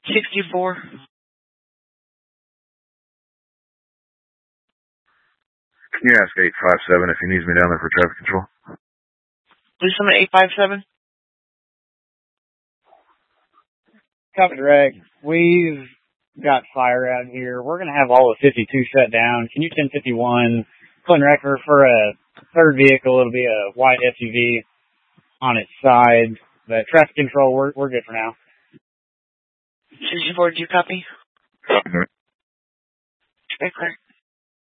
64. Can you ask 857 if he needs me down there for traffic control? Please summon 857. Copy direct. We've got fire out here. We're going to have all of 52 shut down. Can you 1051 Clinton record for a third vehicle? It'll be a white SUV on its side. The traffic control, we're good for now. 64, do you copy? Copy. Okay, clear.